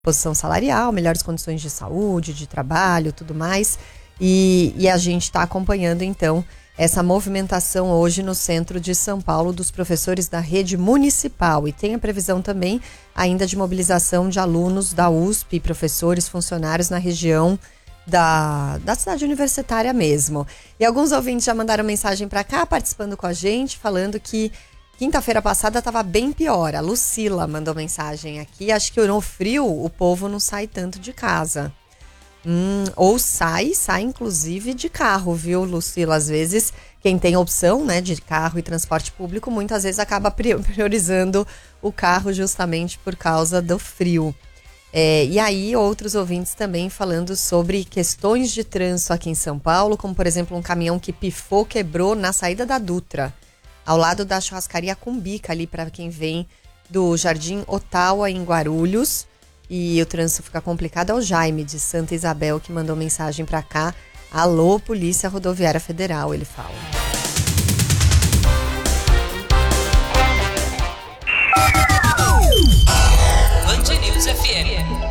posição salarial, melhores condições de saúde, de trabalho, tudo mais. E a gente está acompanhando, então, essa movimentação hoje no centro de São Paulo dos professores da rede municipal. E tem a previsão também ainda de mobilização de alunos da USP, professores, funcionários na região da cidade universitária mesmo. E alguns ouvintes já mandaram mensagem para cá, participando com a gente, falando que quinta-feira passada estava bem pior. A Lucila mandou mensagem aqui. Acho que no frio o povo não sai tanto de casa. Ou sai inclusive de carro, viu, Lucila? Às vezes, quem tem opção, né, de carro e transporte público, muitas vezes acaba priorizando o carro justamente por causa do frio. E aí, outros ouvintes também falando sobre questões de trânsito aqui em São Paulo, como, por exemplo, um caminhão que pifou, quebrou na saída da Dutra, ao lado da churrascaria Cumbica, ali para quem vem do Jardim Ottawa, em Guarulhos. E o trânsito fica complicado. É o Jaime, de Santa Isabel, que mandou mensagem para cá. Alô, Polícia Rodoviária Federal, ele fala. Band News FM.